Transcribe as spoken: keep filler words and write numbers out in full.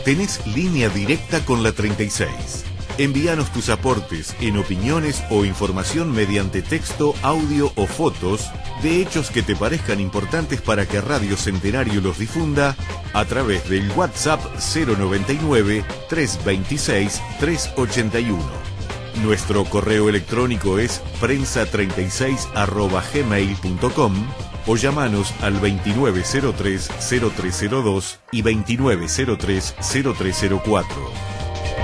tenés línea directa con la treinta y seis. Envíanos tus aportes en opiniones o información mediante texto, audio o fotos de hechos que te parezcan importantes para que Radio Centenario los difunda a través del WhatsApp cero noventa y nueve, trescientos veintiséis, trescientos ochenta y uno. Nuestro correo electrónico es prensa treinta y seis arroba gmail punto com o llamanos al veintinueve cero tres, cero tres cero dos y veintinueve cero tres, cero tres cero cuatro.